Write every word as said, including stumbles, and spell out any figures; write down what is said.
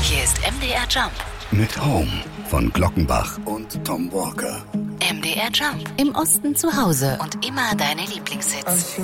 Hier ist M D R Jump. Mit Home von Glockenbach und Tom Walker. M D R Jump. Im Osten zu Hause und immer deine Lieblingshits.